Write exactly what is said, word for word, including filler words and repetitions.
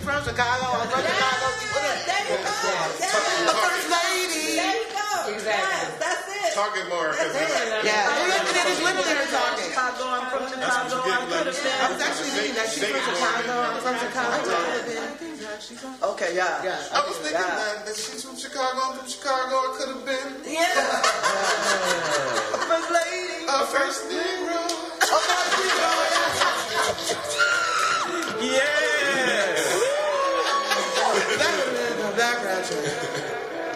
from Chicago. I'm from Chicago. There you go. The first lady. There you go. Exactly. Yes, that's it. Talking more. That's it. Yeah. And then it's literally her talking. Chicago, I'm from Chicago. I could have been. I was actually thinking that she's from Chicago. I'm from Chicago. Okay, yeah. Yeah. I was thinking that, that she's from Chicago. I'm from Chicago. I could have been. Yeah. First lady. A first Negro.